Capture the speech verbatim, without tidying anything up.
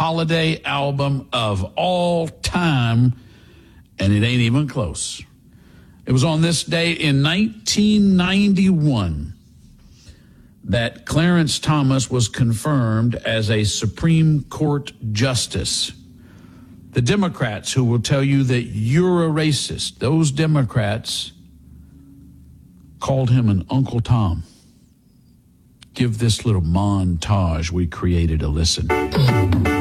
holiday album of all time, and it ain't even close. It was on this day in nineteen ninety-one that Clarence Thomas was confirmed as a Supreme Court justice. The Democrats who will tell you that you're a racist, those Democrats called him an Uncle Tom. Give this little montage we created a listen.